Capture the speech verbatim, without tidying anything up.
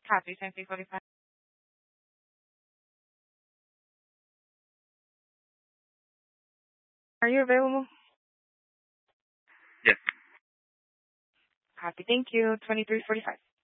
Copy, ten forty-five. Are you available? Yes. Copy, thank you. twenty-three forty-five.